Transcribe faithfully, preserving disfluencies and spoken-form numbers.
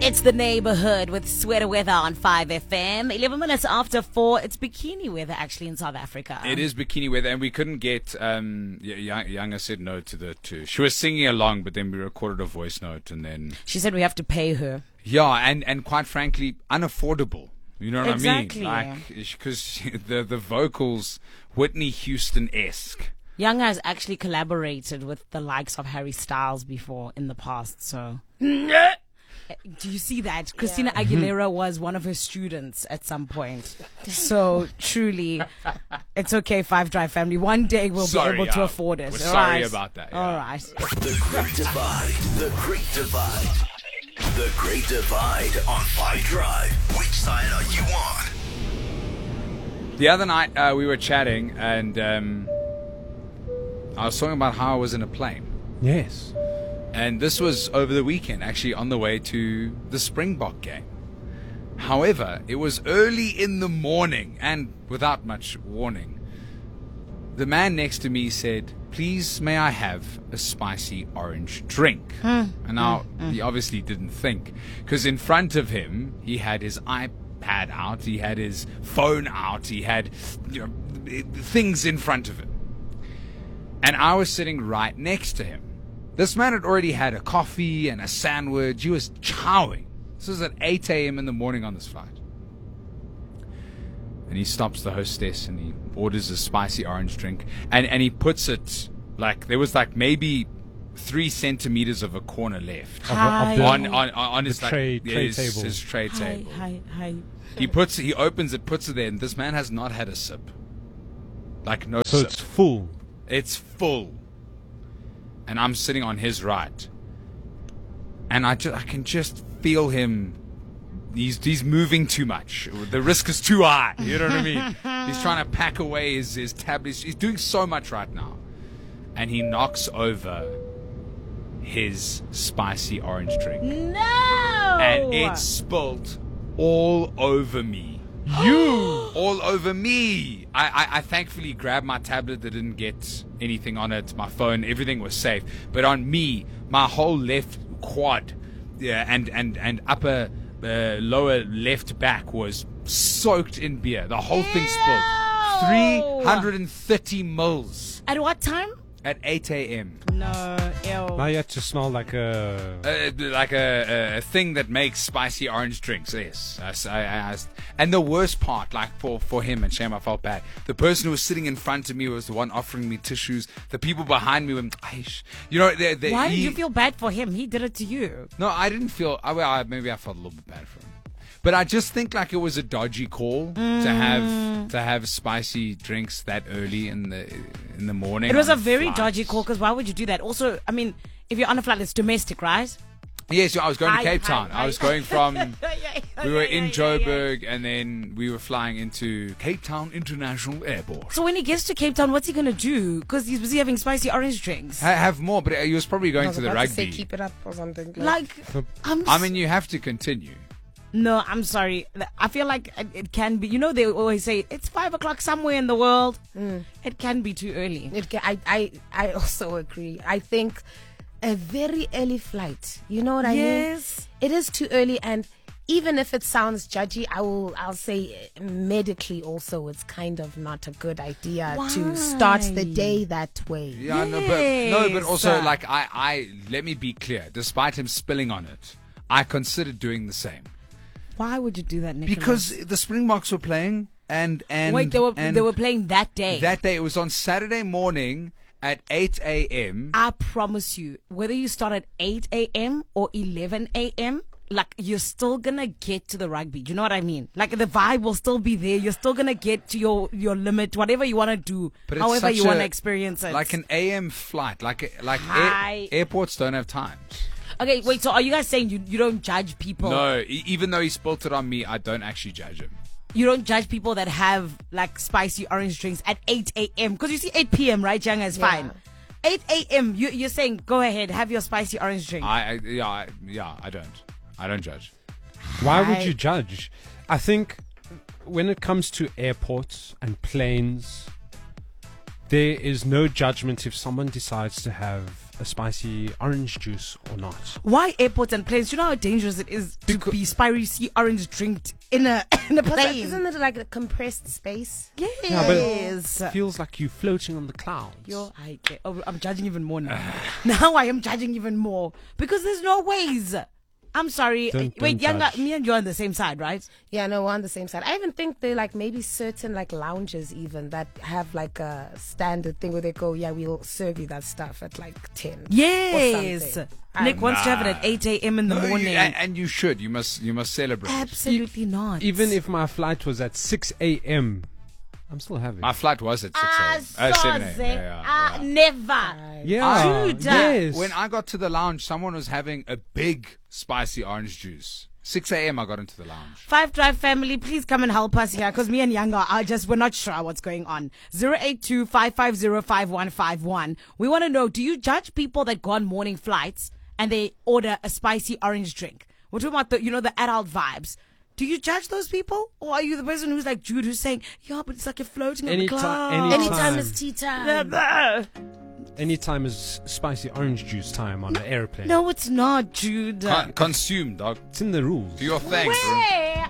It's the neighborhood with sweater weather on five F M. eleven minutes after four. It's bikini weather actually in South Africa. It is bikini weather, and we couldn't get. Um, Younger said no to the. To, she was singing along, but then we recorded a voice note, and then she said we have to pay her. Yeah, and, and quite frankly, unaffordable. You know what exactly. I mean? Like, because the the vocals, Whitney Houston-esque. Younger has actually collaborated with the likes of Harry Styles before in the past, so. Do you see that? Christina Yeah. Aguilera was one of her students at some point. So truly, it's okay, Five Drive family. One day we'll sorry, be able yeah. to afford it. We're All sorry right. about that. Yeah. All right. The Great Divide. The Great Divide. The Great Divide on Five Drive. Which side are you on? The other night uh, we were chatting, and um, I was talking about how I was in a plane. Yes. And this was over the weekend, actually on the way to the Springbok game. However, it was early in the morning, and without much warning. The man next to me said, "Please, may I have a spicy orange drink?" Mm. And now, mm. he obviously didn't think, because in front of him, he had his iPad out, he had his phone out, he had, you know, things in front of him. And I was sitting right next to him. This man had already had a coffee and a sandwich. He was chowing. This was at eight a.m. in the morning on this flight. And he stops the hostess and he orders a spicy orange drink. And, and he puts it, like, there was like maybe three centimeters of a corner left. Hi. On, on, on his, The tray- like, tray his, table. his tray Hi, table. hi, hi. He puts, he opens it, puts it there, and this man has not had a sip. Like, no So sip. it's full. It's full. And I'm sitting on his right. And I, ju- I can just feel him. He's, he's moving too much. The risk is too high. You know what I mean? He's trying to pack away his, his tablets. He's doing so much right now. And he knocks over his spicy orange drink. No! And it spilled all over me. You! All over me. I, I, I thankfully grabbed my tablet that didn't get anything on it. My phone, everything was safe. But on me, my whole left quad, yeah, and, and, and upper, uh, lower left back was soaked in beer. The whole thing spilled. three hundred thirty mils At what time? at eight a.m. No, ew. Now you have to smell like a. Uh, like a, a, a thing that makes spicy orange drinks. Yes, I, I, I, and the worst part, like for, for him, and shame I felt bad. The person who was sitting in front of me was the one offering me tissues. The people behind me were, Aish. You know, they, they, Why did he, you feel bad for him? He did it to you. No, I didn't feel. I, well, I, maybe I felt a little bit bad for him, but I just think like it was a dodgy call Mm. to have to have spicy drinks that early in the in the morning. It was on a very flights. dodgy call, because why would you do that? Also, I mean, if you're on a flight, it's domestic, right? Yes, I was going to Hi, Cape hi, Town. hi. I was going from. We were in Yeah, yeah, yeah. Joburg, and then we were flying into Cape Town International Airport. So when he gets to Cape Town, what's he going to do? Because he's busy having spicy orange drinks. Ha- have more, but he was probably I going was to the about rugby. to say keep it up or something. Like, I'm I mean, you have to continue. no, I'm sorry. I feel like it, it can be, you know, they always say it's five o'clock somewhere in the world. Mm. It can be too early. It ca- I, I, I also agree. I think a very early flight, you know what I mean? Yes. It is too early, and even if it sounds judgy, I will, I'll say uh, medically also it's kind of not a good idea Why? to start the day that way. Yeah, no, but no, but also Yes. like I, I let me be clear. Despite him spilling on it, I considered doing the same Why would you do that, Nicholas? because the Springboks were playing, and and Wait, they were, and they were playing that day. that day. It was on Saturday morning at eight a.m. I promise you, whether you start at eight a.m. or eleven a.m., like, you're still gonna get to the rugby. Do you know what I mean? Like, the vibe will still be there. You're still gonna get to your, your limit, whatever you want to do, But it's however such you want a- to experience it. Like an A M flight, like like Hi. air, airports don't have times. Okay, wait, so are you guys saying you, you don't judge people? No, e- even though he spilt it on me, I don't actually judge him. You don't judge people that have, like, spicy orange drinks at eight a.m. Because you see eight p.m., right, Janga, is Yeah. fine. eight a.m., you, you're saying, go ahead, have your spicy orange drink. I, I yeah, I, yeah, I don't. I don't judge. Why would I- you judge? I think when it comes to airports and planes, there is no judgment if someone decides to have a spicy orange juice or not. Why airports and planes? You know how dangerous it is to Becau- be spicy orange drinked in a in a But plane. isn't it like a compressed space? Yes. Yeah, but it feels like you floating on the clouds. Yo, I get, oh, I'm judging even more now. Now I am judging even more because there's no ways. I'm sorry. Don't- Wait, don't younger, judge. me and you're on the same side, right? Yeah, no, we're on the same side. I even think they like maybe certain like lounges even that have like a standard thing where they go, yeah, we'll serve you that stuff at like ten. Yes. something. Nick I'm- wants to have it at eight a.m. in the No, you- morning. and, and you should. You must. You must celebrate. Absolutely not. Even if my flight was at six a.m., I'm still having. My flight was at six Ah, a.m. Uh, seven a.m. Soze. Yeah, yeah, Ah, yeah. never. yeah, Dude. yes. When I got to the lounge, someone was having a big spicy orange juice. six a.m. I got into the lounge. Five Drive family, please come and help us here because me and Younger are just, we're not sure what's going on. zero eight two, five five zero, five one five one. We want to know, do you judge people that go on morning flights and they order a spicy orange drink? We're talking about the, you know, the adult vibes. Do you judge those people? Or are you the person who's like Jude who's saying, yeah, but it's like you're floating on the Anytime- clouds. anytime. Anytime is tea time. Anytime is spicy orange juice time on the airplane. No, it's not, Jude. Con- consume, dog. It's in the rules. Do your thing, bro. Where?